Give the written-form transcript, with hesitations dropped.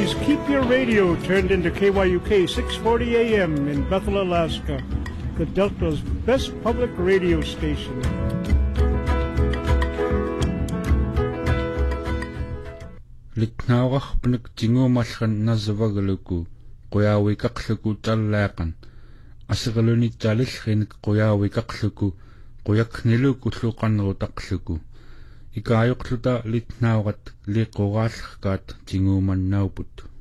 Please keep your radio turned into KYUK 640 AM in Bethel, Alaska, the Delta's best public radio station. Litnaawaqpanak tinguumallan nasavagaluku quyaawikaqluku tallaaqan asiqalunitaalillrinik quyaawikaqluku quyakniluku lluqannerutaqluku ikaayoqluta litnaawaqat liqoraallerkaat tinguumannauput